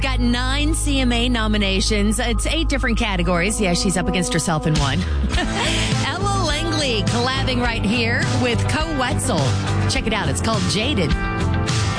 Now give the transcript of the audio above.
Got 9 CMA nominations. It's 8 different categories. Yeah, she's up against herself in one. Ella Langley collabing right here with Co Wetzel. Check it out. It's called Jaded.